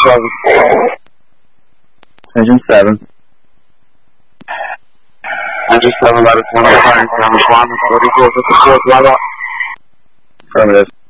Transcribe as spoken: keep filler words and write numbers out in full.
seven. Engine seven. Engine seven, lattice one, firing from one, thirty-four, fifty-four, fly out. Affirmative.